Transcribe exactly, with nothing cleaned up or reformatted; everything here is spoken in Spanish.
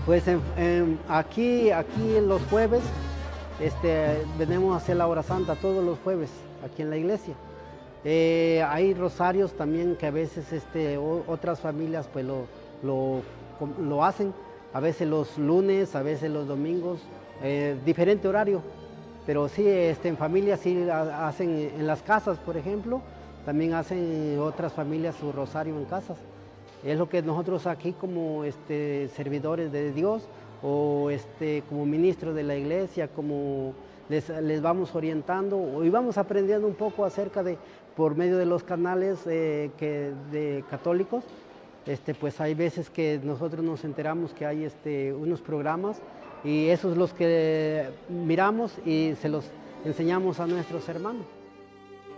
Pues en- en- aquí, aquí los jueves este, venimos a hacer la hora santa todos los jueves aquí en la iglesia. Eh, hay rosarios también que a veces este, o- otras familias pues lo, lo, com- lo hacen, a veces los lunes, a veces los domingos, eh, diferente horario. Pero sí, este, en familia sí ha- hacen en las casas, por ejemplo, también hacen otras familias su rosario en casas. Es lo que nosotros aquí como este, servidores de Dios o este, como ministros de la iglesia, como les, les vamos orientando y vamos aprendiendo un poco acerca de, por medio de los canales eh, que, de católicos, este, pues hay veces que nosotros nos enteramos que hay este, unos programas y esos los que miramos y se los enseñamos a nuestros hermanos.